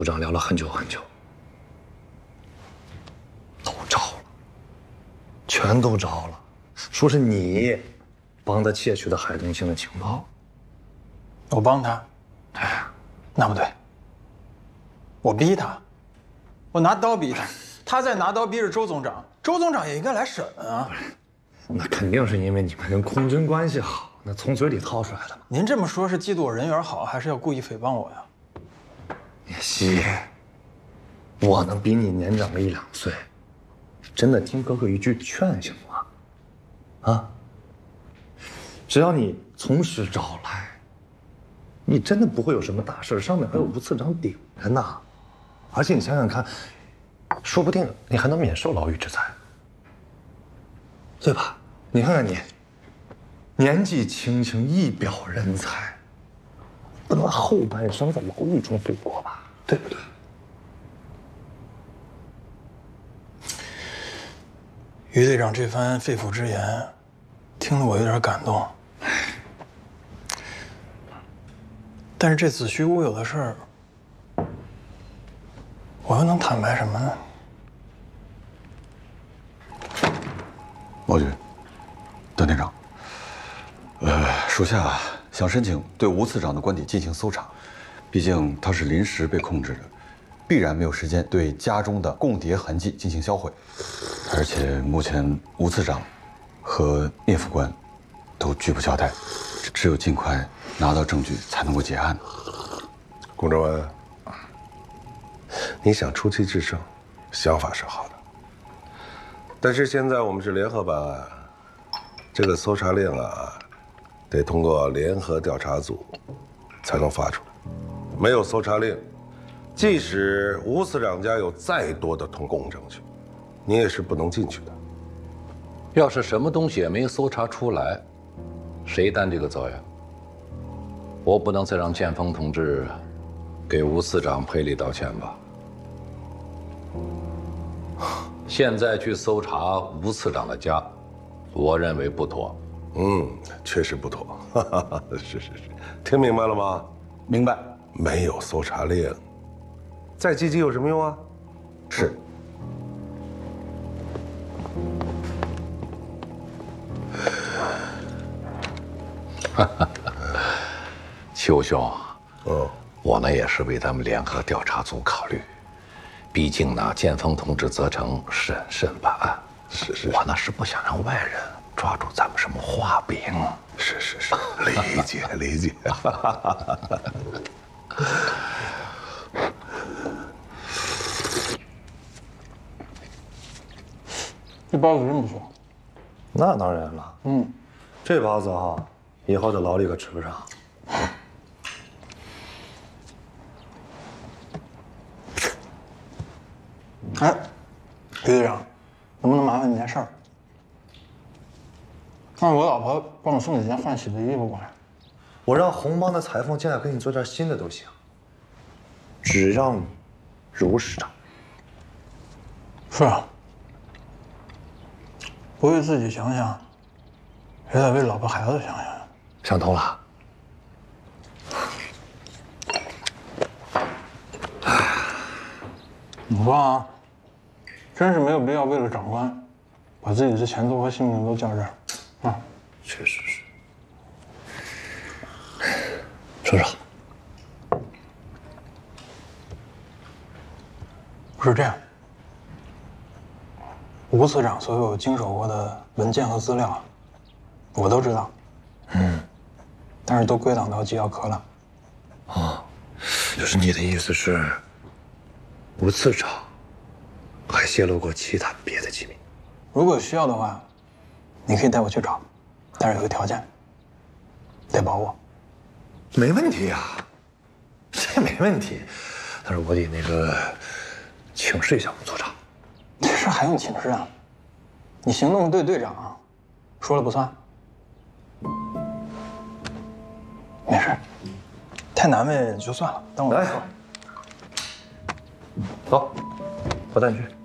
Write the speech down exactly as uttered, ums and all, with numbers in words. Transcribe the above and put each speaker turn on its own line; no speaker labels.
部长聊了很久很久，都招了，全都招了，说是你帮他窃取的海东星的情报。
我帮他？
对，
那不对，我逼他，我拿刀逼他，他再拿刀逼着周总长，周总长也应该来审啊。
那肯定是因为你们跟空军关系好，那从嘴里掏出来的嘛。
您这么说，是嫉妒我人缘好，还是要故意诽谤我呀？
叶希，我能比你年长个一两岁，真的听哥哥一句劝行吗？啊，只要你从实招来，你真的不会有什么大事，上面还有吴次长顶着呢。而且你想想看，说不定你还能免受牢狱之灾，对吧？你看看你，年纪轻轻，一表人才，不能后半生在牢狱中度过吧？对不对？
于队长这番肺腑之言，听得我有点感动。但是这子虚乌有的事儿，我又能坦白什么呢？
毛局，段队长，呃，属下想申请对吴次长的官邸进行搜查，毕竟他是临时被控制的，必然没有时间对家中的共谍痕迹进行销毁。而且目前吴次长和聂副官都拒不交代，只有尽快拿到证据才能够结案。
龚正文，你想出奇制胜，想法是好的，但是现在我们是联合办案，这个搜查令啊，得通过联合调查组才能发出来。没有搜查令，即使吴次长家有再多的通共证据，你也是不能进去的。
要是什么东西也没搜查出来，谁担这个责任？我不能再让建峰同志给吴次长赔礼道歉吧？现在去搜查吴次长的家，我认为不妥。
嗯，确实不妥。是是是，听明白了吗？
明白。
没有搜查令，再积极有什么用啊？
是。
邱兄，
哦，
我呢也是为咱们联合调查组考虑，毕竟呢，建峰同志责成审慎办案，
是是，
我呢是不想让外人抓住咱们什么画饼。
是是是，理解理解。
这包子真不错。
那当然了，
嗯，
这包子哈，以后在牢里可吃不上。
哎，于队长，能不能麻烦你件事儿？让我老婆帮我送几件换洗的衣服过来。
我让红帮的裁缝进来给你做件新的都行，只要你如实偿。
是啊，不为自己想想，也得为老婆孩子想想。
想通了。
你说啊，真是没有必要为了长官，把自己的前途和性命都较这儿，啊！
确实是。说说。
是这样，吴次长所有经手过的文件和资料，我都知道。嗯，但是都归档到机要科了。
哦，就是你的意思是，吴次长还泄露过其他别的机密？
如果需要的话，你可以带我去找，但是有个条件，得保我。
没问题呀、啊，这没问题。但是我得那个请示一下吴组长。
这事还用请示啊？你行动对队长，说了不算。没事，太难为就算了，当我没说。
走，我带你去。